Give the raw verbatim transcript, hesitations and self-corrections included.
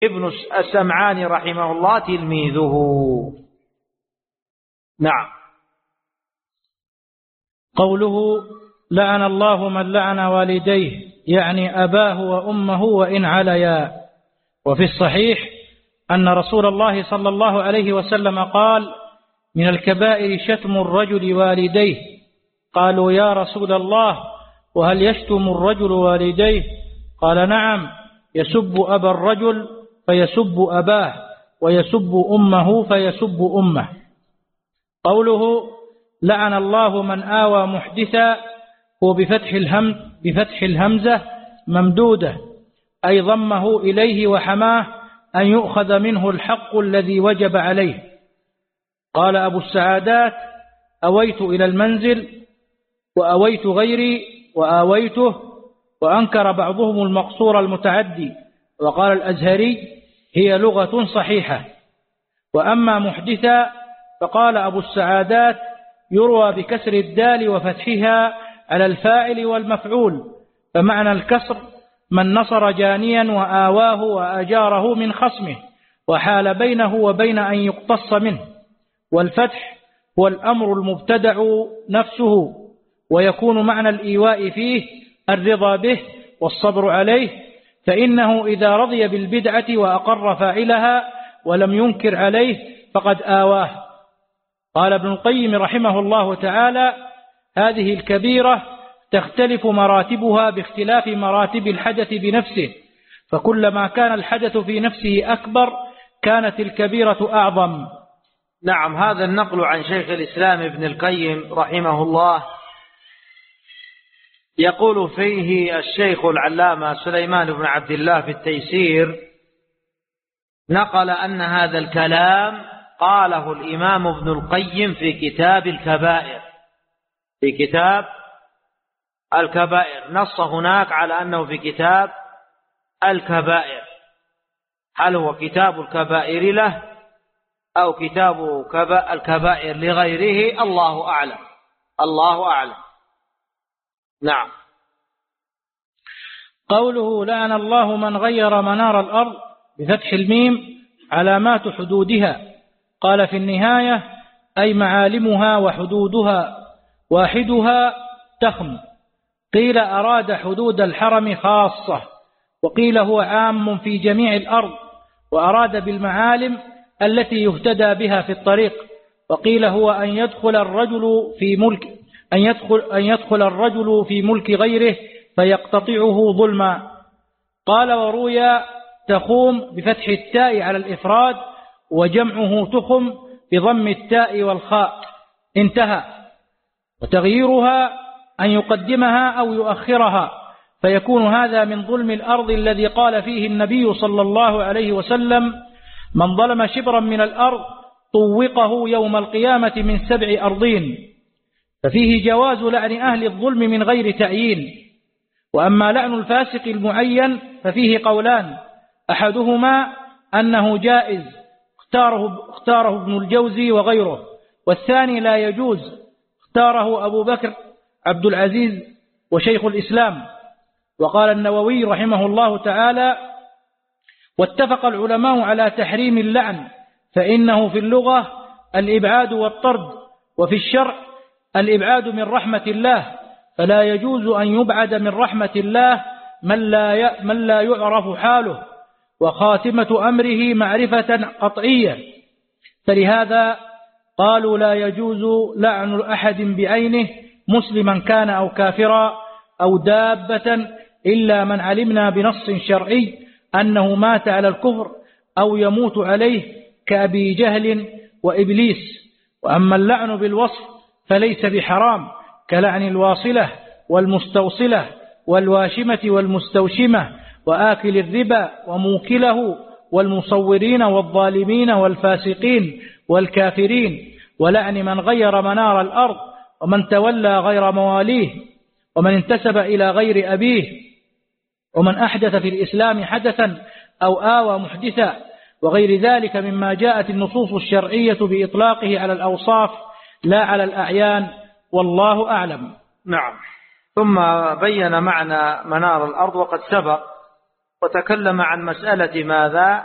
ابن السمعاني رحمه الله تلميذه. نعم. قوله لعن الله من لعن والديه يعني أباه وأمه وإن عليا. وفي الصحيح أن رسول الله صلى الله عليه وسلم قال من الكبائر شتم الرجل والديه. قالوا يا رسول الله وهل يشتم الرجل والديه؟ قال نعم، يسب أبا الرجل فيسب أباه ويسب أمه فيسب أمه. قوله لعن الله من آوى محدثا هو بفتح الهم بفتح الهمزة ممدودة، أي ضمه إليه وحماه أن يؤخذ منه الحق الذي وجب عليه. قال أبو السعادات أويت إلى المنزل وأويت غيري وآويته، وأنكر بعضهم المقصور المتعدي، وقال الأزهري هي لغة صحيحة. وأما محدثا فقال أبو السعادات يروى بكسر الدال وفتحها على الفاعل والمفعول، فمعنى الكسر من نصر جانيا وآواه وأجاره من خصمه وحال بينه وبين أن يقتص منه. والفتح هو الأمر المبتدع نفسه، ويكون معنى الإيواء فيه الرضا به والصبر عليه، فإنه إذا رضي بالبدعة وأقر فاعلها ولم ينكر عليه فقد آواه. قال ابن القيم رحمه الله تعالى هذه الكبيرة تختلف مراتبها باختلاف مراتب الحدث بنفسه، فكلما كان الحدث في نفسه أكبر كانت الكبيرة أعظم. نعم. هذا النقل عن شيخ الإسلام ابن القيم رحمه الله يقول فيه الشيخ العلامة سليمان بن عبد الله في التيسير، نقل أن هذا الكلام قاله الإمام ابن القيم في كتاب الكبائر في كتاب الكبائر نص هناك على أنه في كتاب الكبائر. هل هو كتاب الكبائر له أو كتاب الكبائر لغيره؟ الله أعلم الله أعلم. نعم. قوله لعن الله من غير منار الأرض بفتح الميم علامات حدودها. قال في النهاية أي معالمها وحدودها، واحدها تخم. قيل أراد حدود الحرم خاصة، وقيل هو عام في جميع الأرض، وأراد بالمعالم التي يهتدى بها في الطريق. وقيل هو أن يدخل الرجل في ملك أن يدخل, أن يدخل الرجل في ملك غيره فيقتطعه ظلما. قال وروي تخوم بفتح التاء على الإفراد، وجمعه تخم بضم التاء والخاء. انتهى. وتغييرها أن يقدمها أو يؤخرها، فيكون هذا من ظلم الأرض الذي قال فيه النبي صلى الله عليه وسلم من ظلم شبرا من الأرض طوقه يوم القيامة من سبع أرضين. ففيه جواز لعن أهل الظلم من غير تعيين. وأما لعن الفاسق المعين ففيه قولان، أحدهما أنه جائز اختاره, اختاره ابن الجوزي وغيره، والثاني لا يجوز اختاره أبو بكر عبد العزيز وشيخ الإسلام. وقال النووي رحمه الله تعالى واتفق العلماء على تحريم اللعن، فإنه في اللغة الإبعاد والطرد، وفي الشرع الإبعاد من رحمة الله، فلا يجوز أن يبعد من رحمة الله من لا من لا يعرف حاله وخاتمة أمره معرفة قطعية. فلهذا قالوا لا يجوز لعن أحد بعينه مسلما كان أو كافرا أو دابة، إلا من علمنا بنص شرعي أنه مات على الكفر أو يموت عليه كأبي جهل وإبليس. وأما اللعن بالوصف فليس بحرام، كلعن الواصلة والمستوصلة والواشمة والمستوشمة وآكل الربا وموكله والمصورين والظالمين والفاسقين والكافرين، ولعن من غير منار الأرض ومن تولى غير مواليه ومن انتسب إلى غير أبيه ومن أحدث في الإسلام حدثا أو آوى محدثا، وغير ذلك مما جاءت النصوص الشرعية بإطلاقه على الأوصاف لا على الأعيان، والله أعلم. نعم. ثم بين معنى منار الأرض وقد سبق وتكلم عن مسألة ماذا